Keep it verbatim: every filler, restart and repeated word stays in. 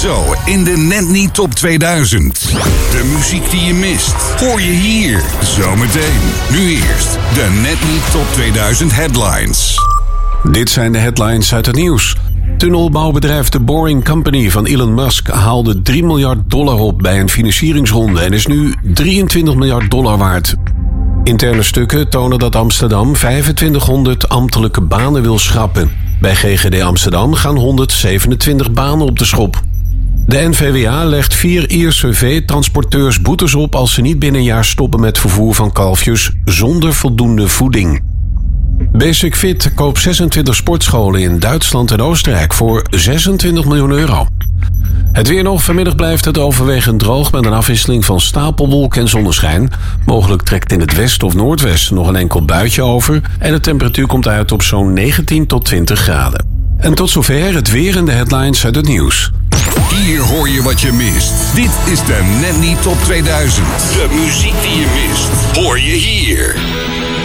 Zo in de Net Niet Top tweeduizend. De muziek die je mist, hoor je hier. Zometeen. Nu eerst de Net Niet Top tweeduizend headlines. Dit zijn de headlines uit het nieuws. Tunnelbouwbedrijf The Boring Company van Elon Musk haalde drie miljard dollar op bij een financieringsronde en is nu drieëntwintig miljard dollar waard. Interne stukken tonen dat Amsterdam vijfentwintighonderd ambtelijke banen wil schrappen. Bij G G D Amsterdam gaan honderdzevenentwintig banen op de schop. De N V W A legt vier Ierse veetransporteurs boetes op als ze niet binnen een jaar stoppen met vervoer van kalfjes zonder voldoende voeding. Basic Fit koopt zesentwintig sportscholen in Duitsland en Oostenrijk voor zesentwintig miljoen euro. Het weer nog. Vanmiddag blijft het overwegend droog met een afwisseling van stapelwolken en zonneschijn. Mogelijk trekt in het westen of noordwesten nog een enkel buitje over en de temperatuur komt uit op zo'n negentien tot twintig graden. En tot zover het weer en de headlines uit het nieuws. Hier hoor je wat je mist. Dit is de Net Niet Top tweeduizend. De muziek die je mist, hoor je hier.